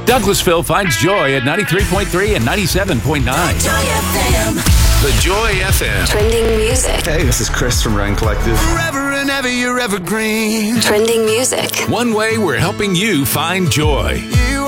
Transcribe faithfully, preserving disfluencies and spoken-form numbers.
Douglasville finds joy at ninety-three point three and ninety-seven point nine. Joy F M. The Joy F M. Trending music. Hey, this is Chris from Ryan Collective. Forever and ever, you're evergreen. Trending music. One way we're helping you find joy. You